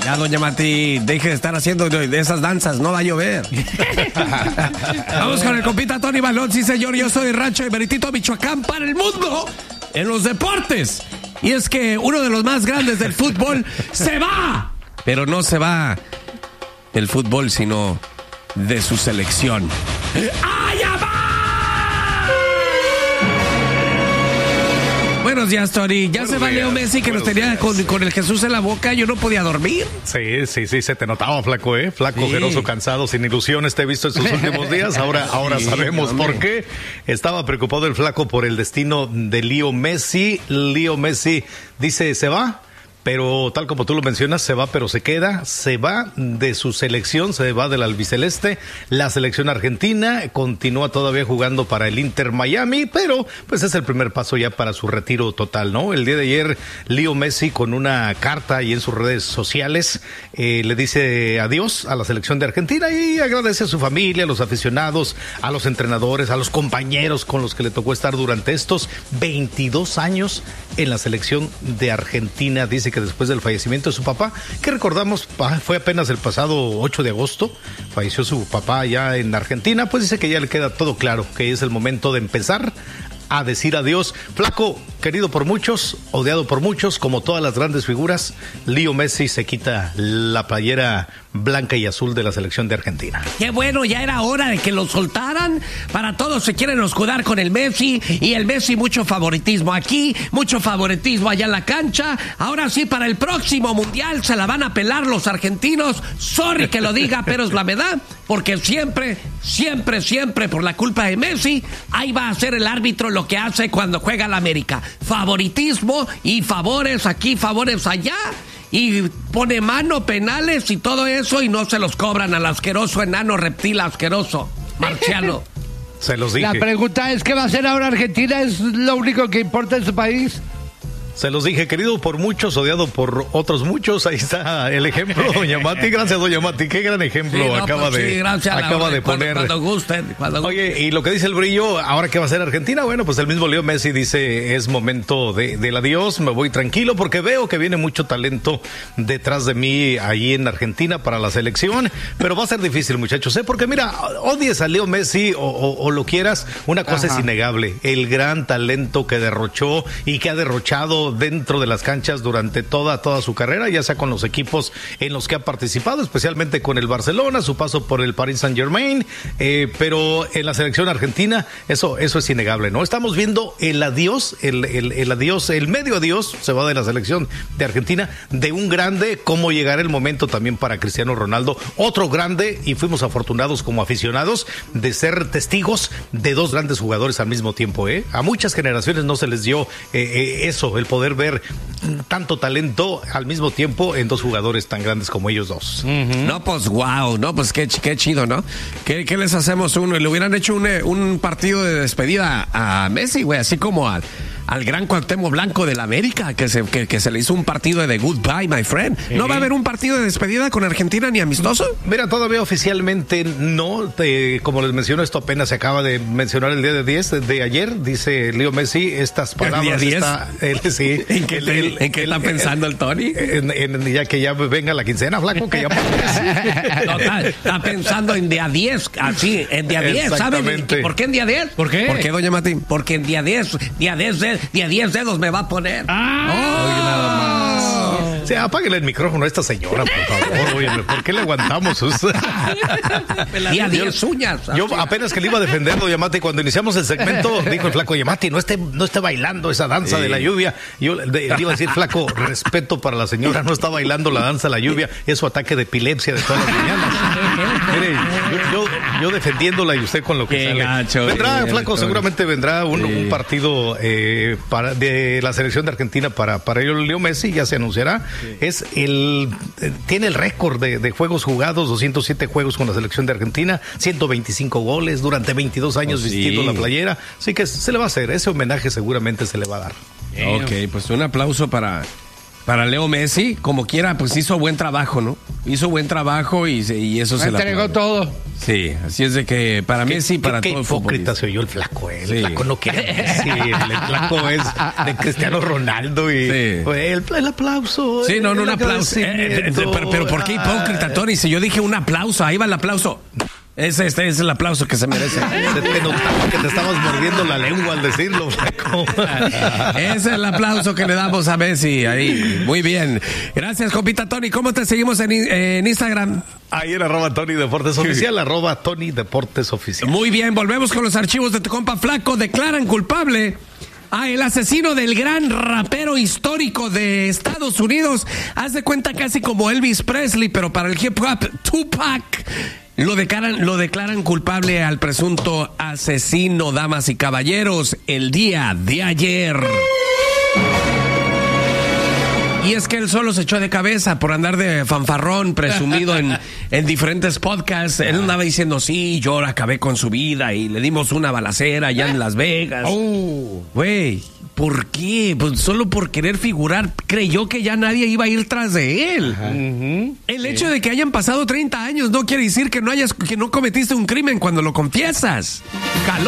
Ya, doña Mati, deje de estar haciendo de esas danzas, no va a llover. Vamos con el compita Tony Balón, sí señor, yo soy Rancho de Meritito, Michoacán, para el mundo, en los deportes. Y es que uno de los más grandes del fútbol se va, pero no se va del fútbol, sino de su selección. ¡Allá va! Buenos días, Tony. Ya se va Leo Messi, que nos tenía con el Jesús en la boca. Yo no podía dormir. Sí, se te notaba, flaco, ¿eh? Flaco, sí. Ojeroso, cansado, sin ilusiones, te he visto estos últimos días. Ahora sí, sabemos por qué. Estaba preocupado el flaco por el destino de Leo Messi. Leo Messi dice, ¿se va? Pero tal como tú lo mencionas, se va pero se queda, se va de su selección, se va del albiceleste. La selección argentina continúa todavía jugando para el Inter Miami, pero pues es el primer paso ya para su retiro total, ¿no? El día de ayer, Leo Messi con una carta y en sus redes sociales le dice adiós a la selección de Argentina y agradece a su familia, a los aficionados, a los entrenadores, a los compañeros con los que le tocó estar durante estos 22 años en la selección de Argentina. Dice que después del fallecimiento de su papá, que recordamos fue apenas el pasado 8 de agosto, falleció su papá allá en Argentina, pues dice que ya le queda todo claro, que es el momento de empezar a decir adiós. Flaco, querido por muchos, odiado por muchos, como todas las grandes figuras, Leo Messi se quita la playera blanca y azul de la selección de Argentina. Qué bueno, ya era hora de que lo soltaran. Para todos se quieren escudar con el Messi, y el Messi mucho favoritismo aquí, mucho favoritismo allá en la cancha. Ahora sí, para el próximo mundial se la van a pelar los argentinos. Sorry que lo diga, pero es la verdad, porque siempre por la culpa de Messi, ahí va a ser el árbitro lo que hace cuando juega la América. Favoritismo y favores aquí, favores allá. Y pone mano, penales y todo eso, y no se los cobran al asqueroso enano reptil asqueroso marciano. Se los dije. La pregunta es, ¿qué va a hacer ahora Argentina? ¿Es lo único que importa en su país? Se los dije, querido por muchos, odiado por otros muchos. Ahí está el ejemplo, doña Mati. Gracias, doña Mati. Qué gran ejemplo sí, acaba de poner. Cuando gusten. Oye, y lo que dice el Brillo, ¿ahora qué va a hacer Argentina? Bueno, pues el mismo Leo Messi dice, es momento del adiós, me voy tranquilo porque veo que viene mucho talento detrás de mí ahí en Argentina para la selección, pero va a ser difícil, muchachos, porque mira, odies a Leo Messi o lo quieras, una cosa es innegable, el gran talento que derrochó y que ha derrochado dentro de las canchas durante toda su carrera, ya sea con los equipos en los que ha participado, especialmente con el Barcelona, su paso por el Paris Saint-Germain, pero en la selección argentina eso es innegable, ¿no? Estamos viendo el adiós, el adiós, el medio adiós, se va de la selección de Argentina, de un grande, cómo llegará el momento también para Cristiano Ronaldo, otro grande, y fuimos afortunados como aficionados de ser testigos de dos grandes jugadores al mismo tiempo, A muchas generaciones no se les dio eso, el poder ver tanto talento al mismo tiempo en dos jugadores tan grandes como ellos dos. No, pues wow, no, pues qué chido, ¿no? ¿Qué les hacemos uno? Le hubieran hecho un partido de despedida a Messi, güey, así como al gran Cuauhtémoc Blanco del América, que se le hizo un partido de goodbye, my friend. ¿No va a haber un partido de despedida con Argentina ni amistoso? Mira, todavía oficialmente no. Como les menciono, esto apenas se acaba de mencionar el día de ayer. Dice Leo Messi estas palabras. ¿El día 10? Sí. ¿En qué está pensando el Tony? Ya que ya venga la quincena, flaco, que ya... No, está pensando en día 10, así, en día 10, ¿saben? ¿Por qué en día 10? ¿Por qué? ¿Por qué, doña Mati? Porque en día 10 dedos me va a poner. Oye, nada más. Sí, apáguele el micrófono a esta señora, por favor. Oye, ¿por qué le aguantamos? Día 10 uñas. Yo apenas que le iba a defender, doña Mati, cuando iniciamos el segmento, dijo el flaco, oye, Mati, no esté bailando esa danza de la lluvia. Yo le iba a decir, flaco, respeto para la señora, no está bailando la danza de la lluvia, es su ataque de epilepsia de todas las mañanas. Mire, yo defendiéndola y usted con lo que sale. Gacho, vendrá, flaco, seguramente vendrá un partido de la selección de Argentina para Leo Messi, ya se anunciará. Sí. Tiene el récord de juegos jugados, 207 juegos con la selección de Argentina, 125 goles durante 22 años vistiendo la playera, así que se le va a hacer, ese homenaje seguramente se le va a dar. Ok, pues un aplauso para Para Leo Messi, como quiera, pues hizo buen trabajo, ¿no? Hizo buen trabajo y eso se le entregó todo. Sí, así es de que para Messi, para todo el fútbol. Qué hipócrita se oyó el flaco, El flaco no quiere Messi, el flaco es de Cristiano Ronaldo y el aplauso. Sí, no, un aplauso. Pero ¿por qué hipócrita, Tony? Si yo dije un aplauso, ahí va el aplauso. Este es el aplauso que se merece. Se te notaba que te estabas mordiendo la lengua al decirlo, flaco. Ese es el aplauso que le damos a Messi. Ahí, muy bien. Gracias, compita Tony. ¿Cómo te seguimos en Instagram? Ahí en @Tony Deportes Oficial, @Tony Deportes Oficial. Muy bien, volvemos con los archivos de tu compa Flaco. Declaran culpable a el asesino del gran rapero histórico de Estados Unidos. Haz de cuenta casi como Elvis Presley, pero para el hip hop, Tupac. Lo declaran culpable al presunto asesino, damas y caballeros, el día de ayer. Y es que él solo se echó de cabeza por andar de fanfarrón, presumido en diferentes podcasts. Él andaba diciendo, sí, yo acabé con su vida y le dimos una balacera allá en Las Vegas. Güey, ¿por qué? Pues solo por querer figurar, creyó que ya nadie iba a ir tras de él. El hecho de que hayan pasado 30 años no quiere decir que no cometiste un crimen cuando lo confiesas.